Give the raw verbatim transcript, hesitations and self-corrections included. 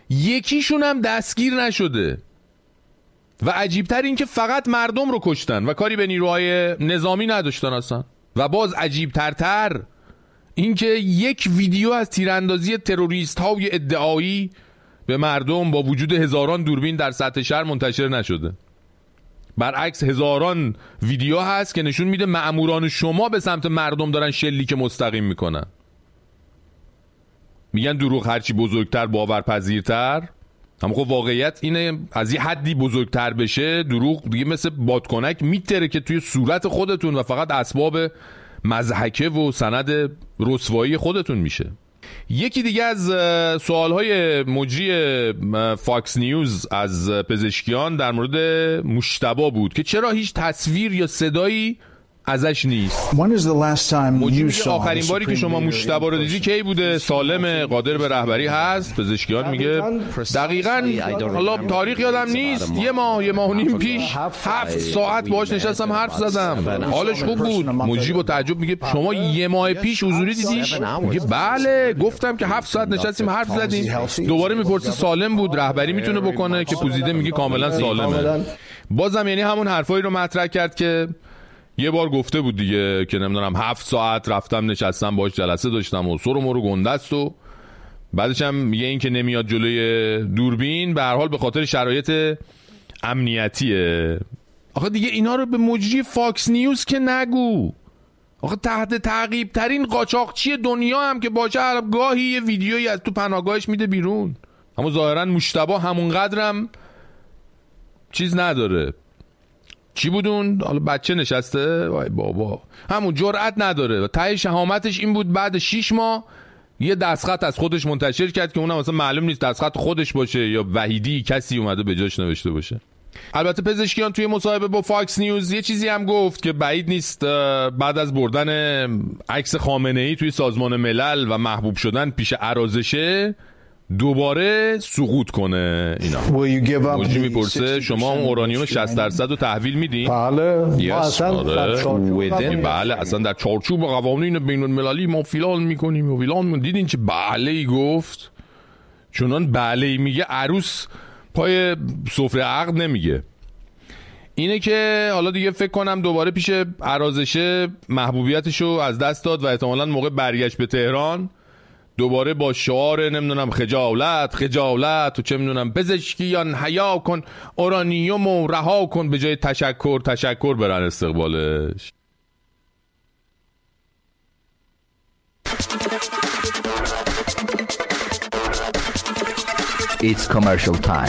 یکیشون هم دستگیر نشده. و عجیبتر این که فقط مردم رو کشتن و کاری به نیروهای نظامی نداشتن اصلا. و باز عجیبترتر این که یک ویدیو از تیراندازی تروریست های ادعایی به مردم با وجود هزاران دوربین در سطح شهر منتشر نشده. برعکس هزاران ویدیو هست که نشون میده مأموران شما به سمت مردم دارن شلیک مستقیم میکنن. میگن دروغ هرچی بزرگتر باورپذیرتر، اما خب واقعیت اینه از یه حدی بزرگتر بشه دروغ دیگه مثل بادکنک میتره که توی صورت خودتون و فقط اسباب مضحکه و سند رسوایی خودتون میشه. یکی دیگه از سوالهای مجری فاکس نیوز از پزشکیان در مورد مجتبی بود که چرا هیچ تصویر یا صدایی ازش نیست. مجری آخرین باری که شما مجتبی رو دیدی کی بوده؟ سالم، قادر به رهبری هست. پزشکیان میگه دقیقاً حالا تاریخ یادم نیست، یه ماه یه ماه و نیم پیش هفت ساعت باهاش نشستم حرف زدم، حالش خوب بود. مجری با تعجب میگه شما یه ماه پیش حضوری دیدیش؟ میگه بله، گفتم که هفت ساعت نشستیم حرف زدیم. دوباره میپرسه سالم بود، رهبری میتونه بکنه که پوزیده؟ میگه کاملا سالمه. بازم یعنی همون حرفایی رو مطرح کرد که یه بار گفته بود دیگه که نمیدونم هفت ساعت رفتم نشستم باش جلسه داشتم و سر و مرو گنده است و بعدش هم میگه این که نمیاد جلوی دوربین به هر حال به خاطر شرایط امنیتیه. آخه دیگه اینا رو به مجری فاکس نیوز که نگو. آخه تحت تعقیب ترین قاچاقچی دنیا هم که باشه گاهی یه ویدیویی از تو پناهگاهش میده بیرون. اما ظاهرا مجتبی همون قدرم چیز نداره. چی بودون؟ حالا بچه نشسته، وای بابا، همون جرأت نداره. و ته شهامتش این بود بعد شیش ماه یه دستخط از خودش منتشر کرد که اونم مثلا معلوم نیست دستخط خودش باشه یا وحیدی کسی اومده به جاش نوشته باشه. البته پزشکیان توی مصاحبه با فاکس نیوز یه چیزی هم گفت که بعید نیست بعد از بردن عکس خامنه‌ای توی سازمان ملل و محبوب شدن پیش عرازشه دوباره سقوط کنه. اینا موجی میپرسه شما اون اورانیوم شصت درصد رو تحویل میدین؟ بله yes. آره. بله اصلا در چارچوب قوانین بین المللی ما فیلان میکنیم و فیلان. دیدین چه بله ای گفت؟ چونان بله ای میگه عروس پای سفره عقد نمیگه. اینه که حالا دیگه فکر کنم دوباره پیش عرازشه محبوبیتشو از دست داد و احتمالاً موقع برگشت به تهران دوباره با شعار نمیدونم خجالت خجالت و چه میدونم پزشکیان حیا کن اورانیوم و رها کن به جای تشکر تشکر برن استقبالش. It's commercial time.